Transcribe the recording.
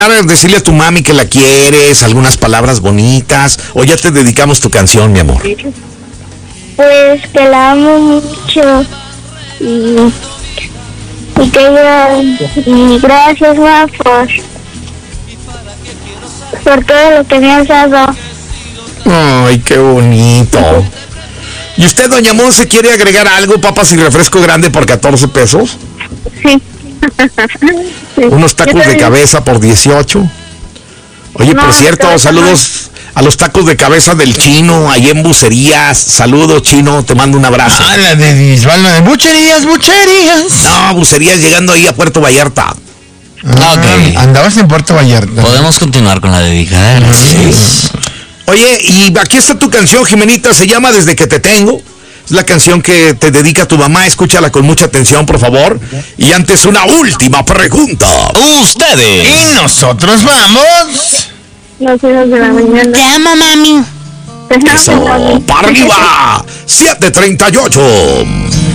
decirle a tu mami que la quieres, algunas palabras bonitas, o ya te dedicamos tu canción, mi amor? Pues que la amo mucho y que y gracias, ma, por todo lo que me has dado. Ay, qué bonito. ¿Y usted, doña Monse, quiere agregar algo? Papas y refresco grande por 14 pesos. Sí. Sí. Unos tacos de cabeza por 18. Oye, No, por cierto, saludos a los tacos de cabeza del Chino, ahí en Bucerías. Saludos, Chino, te mando un abrazo. La de Bisbalno de Bucherías. No, Bucerías llegando ahí a Puerto Vallarta. Ok. Andabas en Puerto Vallarta. Podemos continuar con la dedicadera. Sí. Oye, y aquí está tu canción, Jimenita, se llama Desde que te tengo. Es la canción que te dedica tu mamá, escúchala con mucha atención, por favor. Y antes, una última pregunta. Ustedes. Y nosotros vamos. Los hijos de la mañana. Te amo, mami. Te amo, Eso, mami. para arriba, 7:38.